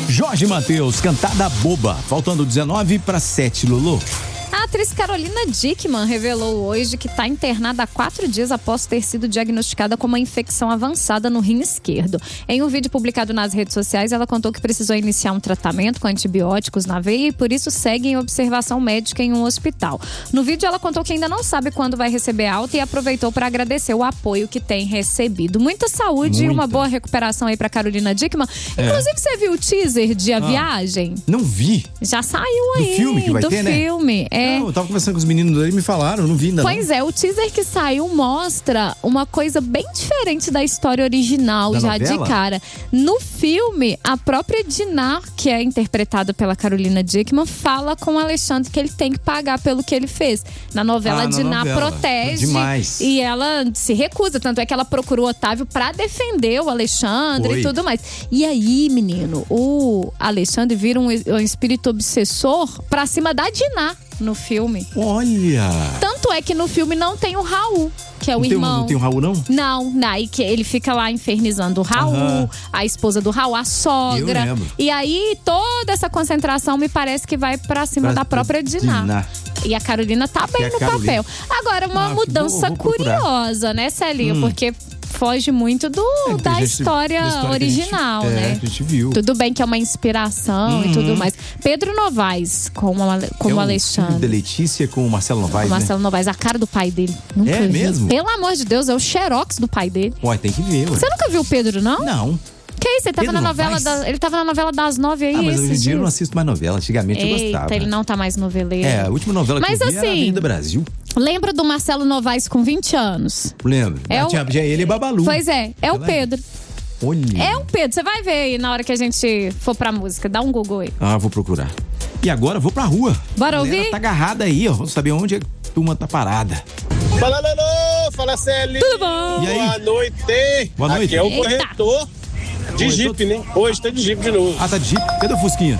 Jorge Mateus, Cantada Boba. Faltando 19 para 7, Lulu. A atriz Carolina Dickmann revelou hoje que está internada há 4 dias após ter sido diagnosticada com uma infecção avançada no rim esquerdo. Em um vídeo publicado nas redes sociais, ela contou que precisou iniciar um tratamento com antibióticos na veia e por isso segue em observação médica em um hospital. No vídeo, ela contou que ainda não sabe quando vai receber alta e aproveitou para agradecer o apoio que tem recebido. Muita saúde e uma boa recuperação aí para Carolina Dickmann. Inclusive, você viu o teaser de A Viagem? Não vi. Já saiu aí. Do filme que vai ter, né? Do filme. Não, eu tava conversando com os meninos ali e me falaram, eu não vi ainda. Pois é, o teaser que saiu mostra uma coisa bem diferente da história original, da já novela? de cara. No filme, a própria Diná, que é interpretada pela Carolina Dickmann, fala com o Alexandre que ele tem que pagar pelo que ele fez. Na novela, a Diná protege demais. E ela se recusa, tanto é que ela procurou o Otávio pra defender o Alexandre e tudo mais. E aí, menino, o Alexandre vira um espírito obsessor pra cima da Diná no filme. Olha! Tanto é que no filme não tem o Raul, que é o irmão. Não tem o Raul, não? Não, aí que ele fica lá infernizando o Raul, a esposa do Raul, a sogra. Eu lembro. E aí toda essa concentração me parece que vai pra cima da própria Diná. E a Carolina tá bem no papel. Agora, uma mudança curiosa, né, Celinho? Porque foge muito da história original, né? A gente viu. Tudo bem que é uma inspiração e tudo mais. Pedro Novaes como Alexandre. Filho da Letícia com o Marcelo Novaes, Marcelo Novaes, a cara do pai dele. Nunca vi. Mesmo? Pelo amor de Deus, é o xerox do pai dele. Ué, tem que ver, ué. Você nunca viu o Pedro, não? Não. Que isso? Ele tava na novela ele tava na novela das 9 aí. Mas hoje em dia eu não assisto mais novela. Antigamente eu gostava. Ele não tá mais noveleiro. A última novela que eu vi era Avenida Brasil. Lembra do Marcelo Novaes com 20 anos? Lembro. Já ele e Babalu. Pois é o Pedro. Olha. É o Pedro. Você vai ver aí na hora que a gente for pra música. Dá um Google aí. Vou procurar. E agora eu vou pra rua. Bora ouvir? Tá agarrada aí, ó. Vamos saber onde a turma tá parada. Fala, Lelô! Fala, Celinho! Tudo bom? E aí? Boa noite! Boa noite. Aqui é o corretor de Jeep, né? Hoje tá de Jeep de novo. Tá de Jeep? Cadê o Fusquinha?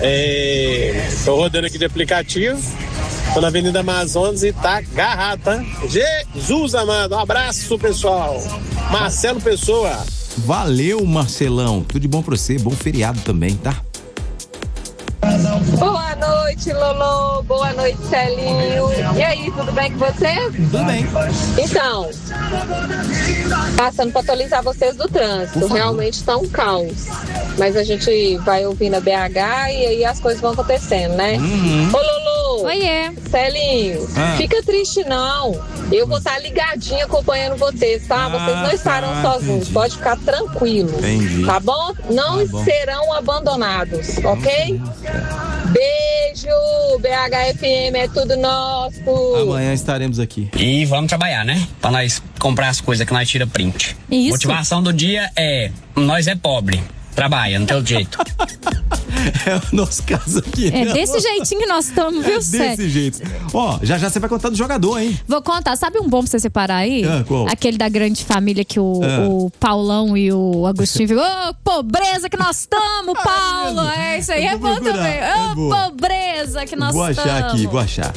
Tô rodando aqui de aplicativo. Tô na Avenida Amazonas e tá agarrado, tá? Jesus amado, um abraço, pessoal. Marcelo Pessoa. Valeu, Marcelão. Tudo de bom pra você. Bom feriado também, tá? Boa noite, Lolo. Boa noite, Celinho. E aí, tudo bem com você? Tudo bem. Então, passando para atualizar vocês do trânsito. Realmente está um caos. Mas a gente vai ouvindo a BH e aí as coisas vão acontecendo, né? Ô, Lolo. Oiê. Celinho, fica triste não. Eu vou estar ligadinha acompanhando vocês, tá? Vocês não estarão sozinhos. Entendi. Pode ficar tranquilo. Entendi. Tá bom? Não serão abandonados, ok? Beijo, BHFM, é tudo nosso. Amanhã estaremos aqui. E vamos trabalhar, né? Pra nós comprar as coisas que nós tira print. Isso. Motivação do dia nós é pobre. Trabalha, não tem outro jeito. É o nosso caso aqui. É desse jeitinho que nós estamos, viu, Sé? Desse jeito. Já você vai contar do jogador, hein? Vou contar. Sabe um bom pra você separar aí? Qual? Aquele da grande família que o Paulão e o Agostinho ficam. Ô, pobreza que nós estamos, Paulo! Isso aí é bom também. Ô, pobreza que nós estamos. Vou achar aqui, vou achar.